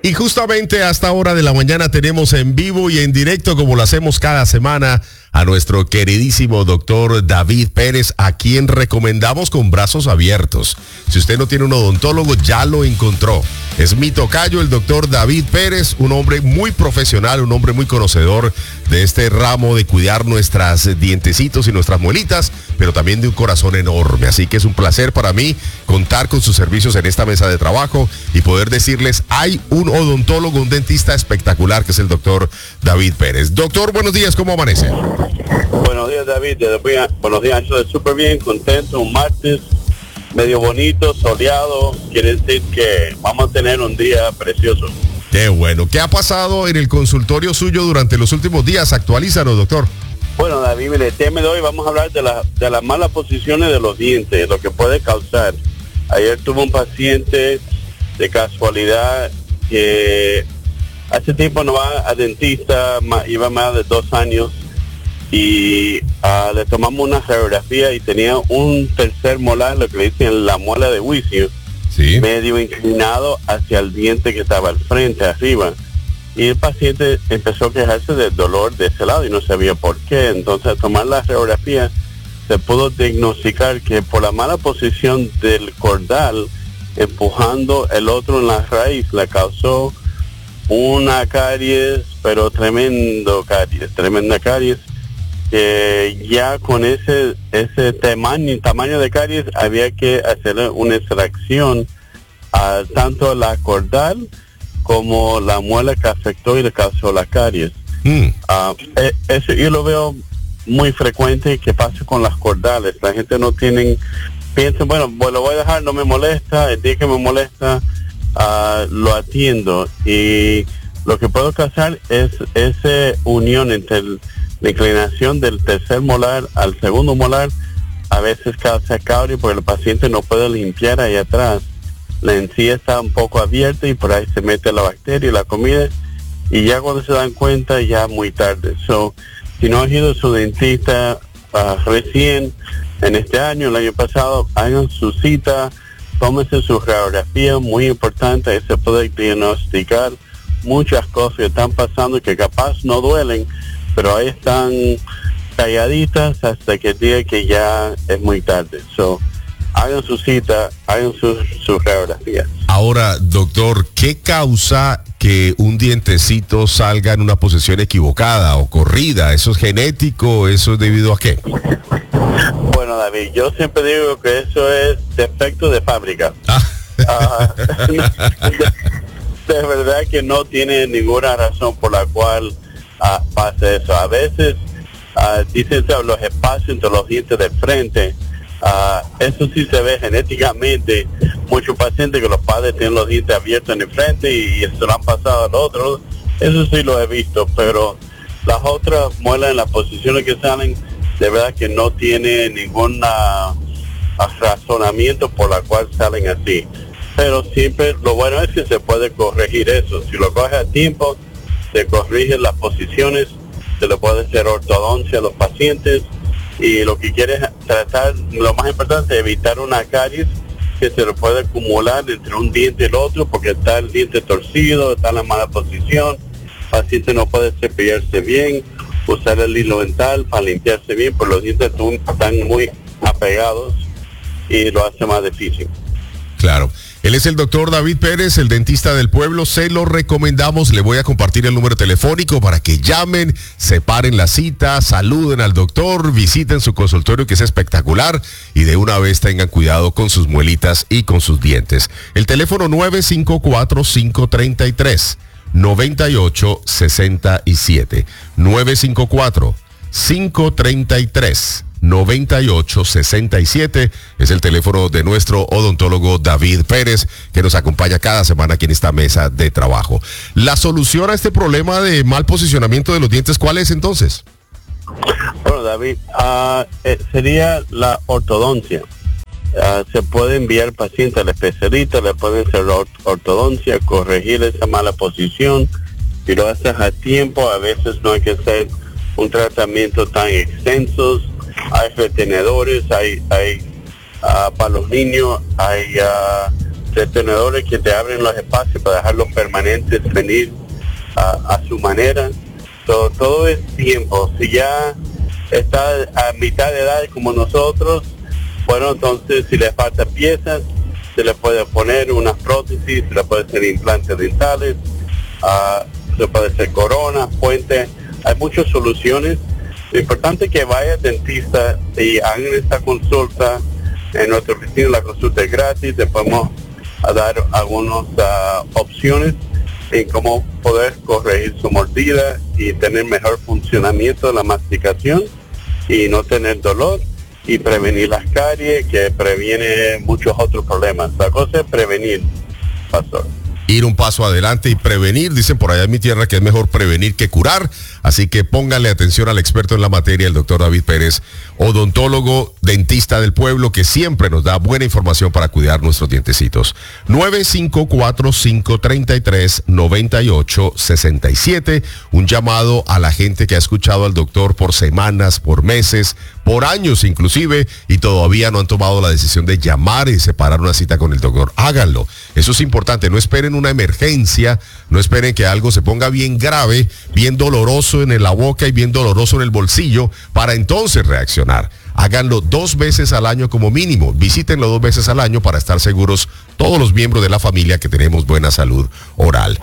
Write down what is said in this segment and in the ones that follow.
Y justamente a esta hora de la mañana tenemos en vivo y en directo, como lo hacemos cada semana, a nuestro queridísimo doctor David Pérez, a quien recomendamos con brazos abiertos. Si usted no tiene un odontólogo, ya lo encontró. Es mi tocayo, el doctor David Pérez, un hombre muy profesional, un hombre muy conocedor de este ramo de cuidar nuestras dientecitos y nuestras muelitas, pero también de un corazón enorme. Así que es un placer para mí contar con sus servicios en esta mesa de trabajo y poder decirles, hay un odontólogo, un dentista espectacular, que es el doctor David Pérez. Doctor, buenos días, ¿cómo amanece? Buenos días, David. Buenos días, yo estoy súper bien, contento, un martes medio bonito, soleado, quiere decir que vamos a tener un día precioso. Qué bueno. ¿Qué ha pasado en el consultorio suyo durante los últimos días? Actualízanos, doctor. Bueno, David, mire, el tema de hoy vamos a hablar de las malas posiciones de los dientes, lo que puede causar. Ayer tuve un paciente de casualidad que hace tiempo no va a dentista, iba más de 2 años, y le tomamos una radiografía y tenía un tercer molar, lo que le dicen la muela de juicio, sí, medio inclinado hacia el diente que estaba al frente, arriba. Y el paciente empezó a quejarse del dolor de ese lado y no sabía por qué. Entonces, al tomar la radiografía, se pudo diagnosticar que por la mala posición del cordal, empujando el otro en la raíz, le causó una caries, pero tremenda caries, que ya con ese tamaño de caries había que hacerle una extracción tanto a la cordal como la muela que afectó y le causó la caries. Eso yo lo veo muy frecuente que pasa con las cordales. La gente piensa, bueno, lo voy a dejar, no me molesta, el día que me molesta lo atiendo, y lo que puedo causar es esa unión entre la inclinación del tercer molar al segundo molar. A veces causa caries porque el paciente no puede limpiar ahí atrás. La encía está un poco abierta y por ahí se mete la bacteria y la comida, y ya cuando se dan cuenta ya muy tarde. Si no ha ido a su dentista recién en este año, el año pasado, hagan su cita, tómense su radiografía, muy importante, ahí se puede diagnosticar muchas cosas que están pasando y que capaz no duelen, pero ahí están calladitas hasta que diga que ya es muy tarde. Hagan su cita, hagan su radiografía. Ahora, doctor, ¿qué causa que un dientecito salga en una posición equivocada o corrida? ¿Eso es genético? ¿Eso es debido a qué? Bueno, David, yo siempre digo que eso es defecto de fábrica. De verdad que no tiene ninguna razón por la cual pasa eso. A veces dicen los espacios entre los dientes del frente. Eso sí se ve genéticamente. Muchos pacientes que los padres tienen los dientes abiertos en el frente y se lo han pasado al otro. Eso sí lo he visto, pero las otras muelas en las posiciones que salen, de verdad que no tiene ningún razonamiento por la cual salen así. Pero siempre lo bueno es que se puede corregir eso. Si lo coge a tiempo, se corrigen las posiciones, se le puede hacer ortodoncia a los pacientes, y lo que quiere es tratar, lo más importante, evitar una caries que se le puede acumular entre un diente y el otro, porque está el diente torcido, está en la mala posición, el paciente no puede cepillarse bien, usar el hilo dental para limpiarse bien, porque los dientes están muy apegados y lo hace más difícil. Claro. Él es el doctor David Pérez, el dentista del pueblo. Se lo recomendamos. Le voy a compartir el número telefónico para que llamen, separen la cita, saluden al doctor, visiten su consultorio, que es espectacular, y de una vez tengan cuidado con sus muelitas y con sus dientes. El teléfono 954-533-9867. 954-533-9867 es el teléfono de nuestro odontólogo David Pérez, que nos acompaña cada semana aquí en esta mesa de trabajo. La solución a este problema de mal posicionamiento de los dientes, ¿cuál es entonces? Bueno, David, sería la ortodoncia. Se puede enviar paciente al especialista, le pueden hacer ortodoncia, corregir esa mala posición. Si lo haces a tiempo, a veces no hay que hacer un tratamiento tan extenso. Hay retenedores, hay para los niños, hay retenedores que te abren los espacios para dejarlos permanentes venir a su manera. Todo es tiempo. Si ya está a mitad de edad como nosotros, bueno, entonces si le falta piezas, se le puede poner unas prótesis, se le puede hacer implantes dentales, se puede hacer coronas, puentes. Hay muchas soluciones. Lo importante es que vaya al dentista y hagan esta consulta en nuestra oficina. La consulta es gratis, le podemos dar algunas opciones en cómo poder corregir su mordida y tener mejor funcionamiento de la masticación y no tener dolor y prevenir las caries, que previene muchos otros problemas. La cosa es prevenir, pastor. Ir un paso adelante y prevenir. Dicen por allá en mi tierra que es mejor prevenir que curar. Así que pónganle atención al experto en la materia, el doctor David Pérez, odontólogo, dentista del pueblo, que siempre nos da buena información para cuidar nuestros dientecitos. 954-533-9867. Un llamado a la gente que ha escuchado al doctor por semanas, por meses, por años inclusive, y todavía no han tomado la decisión de llamar y separar una cita con el doctor. Háganlo. Eso es importante. No esperen una emergencia, no esperen que algo se ponga bien grave, bien doloroso en la boca y bien doloroso en el bolsillo para entonces reaccionar. Háganlo 2 veces al año como mínimo. Visítenlo 2 veces al año para estar seguros todos los miembros de la familia que tenemos buena salud oral.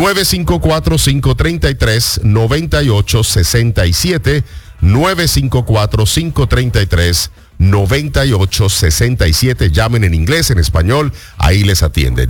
954-533-9867. 954-533-9867. Llamen en inglés, en español, ahí les atiende.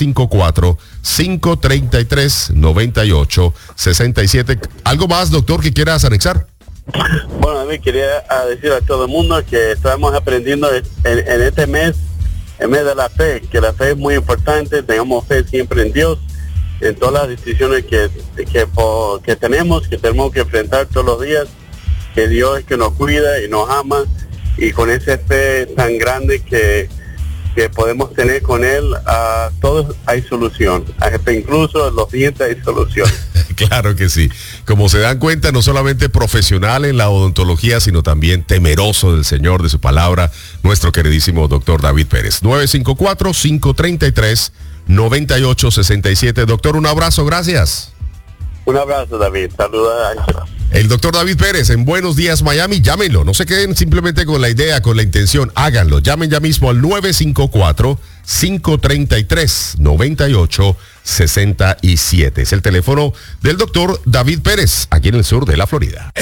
954-533-9867. ¿Algo más, doctor, que quieras anexar? Bueno, a mí quería decir a todo el mundo que estamos aprendiendo en este mes, el mes de la fe, que la fe es muy importante. Tengamos fe siempre en Dios, en todas las decisiones que tenemos que enfrentar todos los días, que Dios es que nos cuida y nos ama, y con esa fe tan grande que podemos tener con Él, a todos hay solución, incluso en los dientes hay solución. Claro que sí. Como se dan cuenta, no solamente profesional en la odontología, sino también temeroso del Señor, de su palabra, nuestro queridísimo doctor David Pérez. 954-533-9867. Doctor, un abrazo, gracias. Un abrazo, David. Saluda a Ángela. El doctor David Pérez en Buenos Días Miami. Llámenlo, no se queden simplemente con la idea, con la intención, háganlo. Llamen ya mismo al 954-533-9867. Es el teléfono del doctor David Pérez, aquí en el sur de la Florida.